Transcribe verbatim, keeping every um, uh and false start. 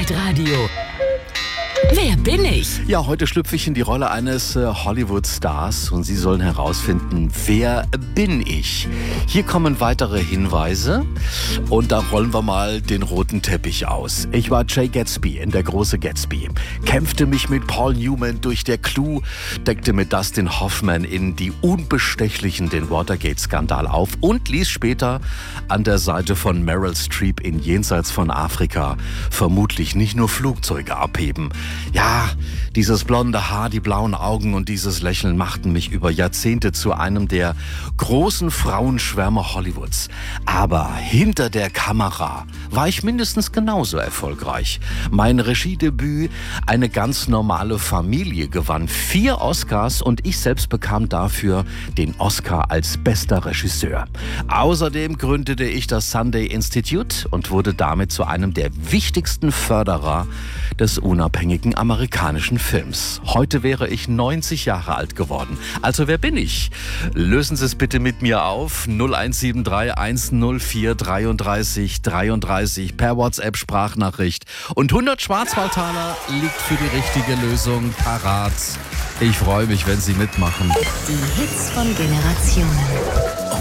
Hitradio. Wer bin ich? Ja, heute schlüpfe ich in die Rolle eines äh, Hollywood-Stars und Sie sollen herausfinden, wer bin ich? Hier kommen weitere Hinweise und da rollen wir mal den roten Teppich aus. Ich war Jay Gatsby in Der große Gatsby, kämpfte mich mit Paul Newman durch Der Clou, deckte mit Dustin Hoffman in Die Unbestechlichen den Watergate-Skandal auf und ließ später an der Seite von Meryl Streep in Jenseits von Afrika vermutlich nicht nur Flugzeuge abheben. Ja, dieses blonde Haar, die blauen Augen und dieses Lächeln machten mich über Jahrzehnte zu einem der großen Frauenschwärmer Hollywoods. Aber hinter der Kamera war ich mindestens genauso erfolgreich. Mein Regiedebüt, Eine ganz normale Familie, gewann vier Oscars und ich selbst bekam dafür den Oscar als bester Regisseur. Außerdem gründete ich das Sunday Institute und wurde damit zu einem der wichtigsten Förderer des unabhängigen amerikanischen Films. Heute wäre ich neunzig Jahre alt geworden. Also wer bin ich? Lösen Sie es bitte mit mir auf. null eins sieben drei eins null vier dreiunddreißig dreiunddreißig per WhatsApp-Sprachnachricht. Und hundert Schwarzwaldtaler liegt für die richtige Lösung parat. Ich freue mich, wenn Sie mitmachen. Die Hits von Generationen.